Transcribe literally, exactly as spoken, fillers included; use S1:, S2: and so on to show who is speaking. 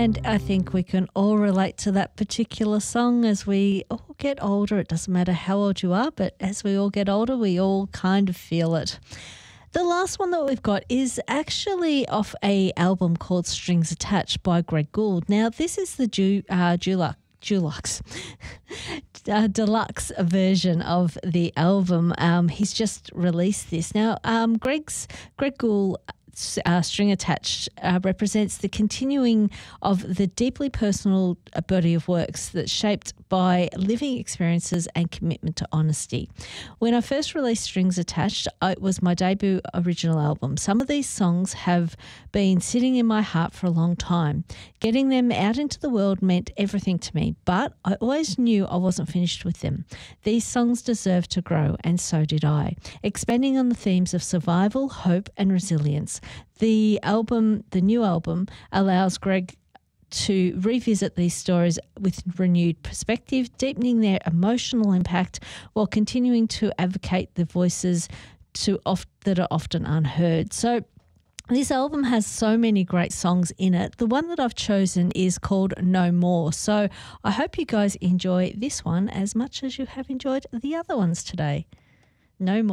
S1: And I think we can all relate to that particular song as we all get older. It doesn't matter how old you are, but as we all get older, we all kind of feel it. The last one that we've got is actually off a album called Strings Attached by Greg Gould. Now, this is the Ju- uh, Dulux, Dulux, uh, deluxe version of the album. Um, he's just released this. Now, um, Greg's Greg Gould Uh, String Attached uh, represents the continuing of the deeply personal body of works that's shaped by living experiences and commitment to honesty. When I first released Strings Attached, it was my debut original album. Some of these songs have been sitting in my heart for a long time. Getting them out into the world meant everything to me, but I always knew I wasn't finished with them. These songs deserve to grow, and so did I. Expanding on the themes of survival, hope, and resilience, the album, the new album, allows Greg to revisit these stories with renewed perspective, deepening their emotional impact while continuing to advocate the voices to oft- that are often unheard. So this album has so many great songs in it. The one that I've chosen is called No More. So I hope you guys enjoy this one as much as you have enjoyed the other ones today. No More.